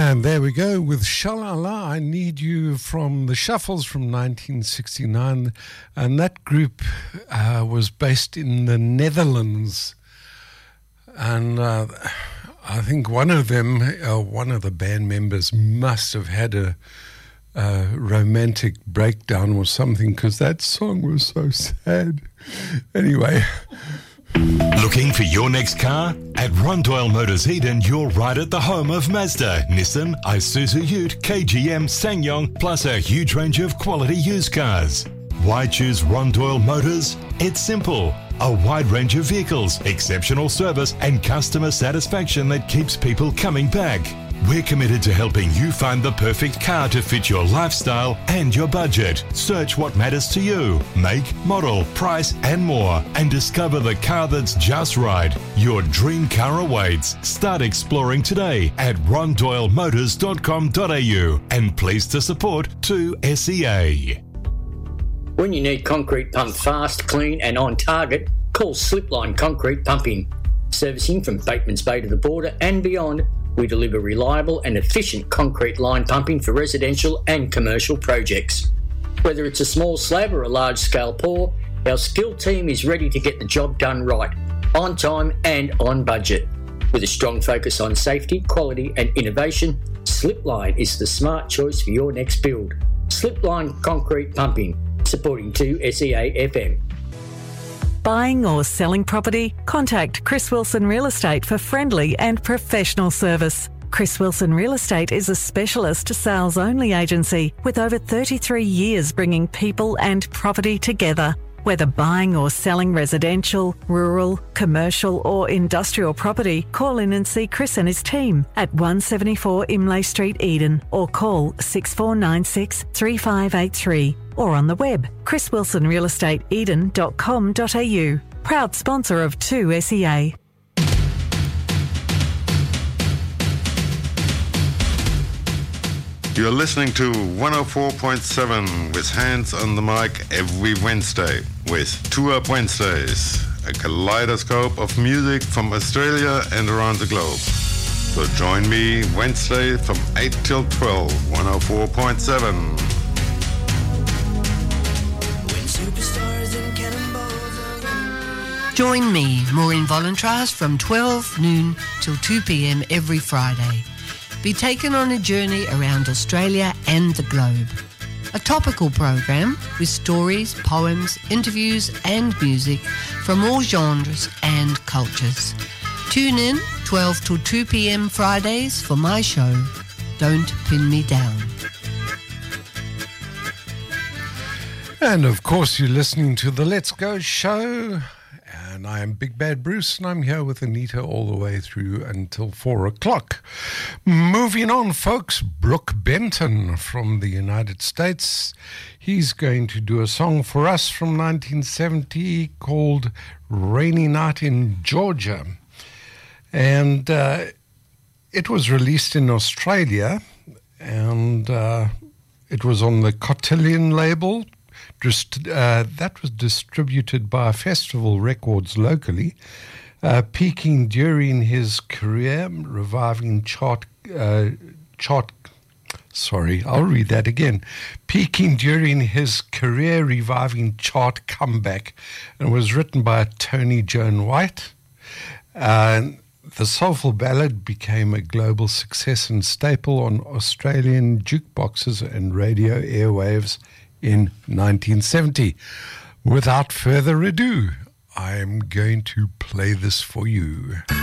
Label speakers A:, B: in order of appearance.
A: And there we go with Shalala, I Need You from the Shuffles from 1969. And that group was based in the Netherlands. And I think one of them, one of the band members must have had a romantic breakdown or something, because that song was so sad. Anyway.
B: Looking for your next car? At Ron Doyle Motors Eden, you're right at the home of Mazda, Nissan, Isuzu Ute, KGM, SsangYong, plus a huge range of quality used cars. Why choose Ron Doyle Motors? It's simple. A wide range of vehicles, exceptional service, and customer satisfaction that keeps people coming back. We're committed to helping you find the perfect car to fit your lifestyle and your budget. Search what matters to you, make, model, price, and more, and discover the car that's just right. Your dream car awaits. Start exploring today at rondoylemotors.com.au, and pleased to support 2SEA.
C: When you need concrete pumped fast, clean and on target, call Slipline Concrete Pumping. Servicing from Bateman's Bay to the border and beyond, we deliver reliable and efficient concrete line pumping for residential and commercial projects. Whether it's a small slab or a large-scale pour, our skilled team is ready to get the job done right, on time and on budget. With a strong focus on safety, quality and innovation, Slipline is the smart choice for your next build. Slipline Concrete Pumping, supporting 2SEA FM.
D: Buying or selling property? Contact Chris Wilson Real Estate for friendly and professional service. Chris Wilson Real Estate is a specialist sales-only agency with over 33 years bringing people and property together. Whether buying or selling residential, rural, commercial or industrial property, call in and see Chris and his team at 174 Imlay Street, Eden, or call 6496 3583 or on the web chriswilsonrealestateeden.com.au. Proud sponsor of 2SEA.
E: You're listening to 104.7 with Hands on the Mic every Wednesday with Tour Wednesdays, a kaleidoscope of music from Australia and around the globe. So join me Wednesday from 8 till 12, 104.7.
F: Join me, Maureen Volentras, from 12 noon till 2 p.m. every Friday. Be taken on a journey around Australia and the globe. A topical program with stories, poems, interviews and music from all genres and cultures. Tune in 12 till 2 p.m. Fridays for my show, Don't Pin Me Down.
A: And of course you're listening to the Let's Go show. And I am Big Bad Bruce, and I'm here with Anita all the way through until 4 o'clock. Moving on, folks, Brooke Benton from the United States. He's going to do a song for us from 1970 called Rainy Night in Georgia. And it was released in Australia, and it was on the Cotillion label. That was distributed by Festival Records locally, peaking during his career, reviving peaking during his career, reviving chart comeback, and was written by Tony Joan White. The soulful ballad became a global success and staple on Australian jukeboxes and radio airwaves in 1970. Without further ado, I'm going to play this for you.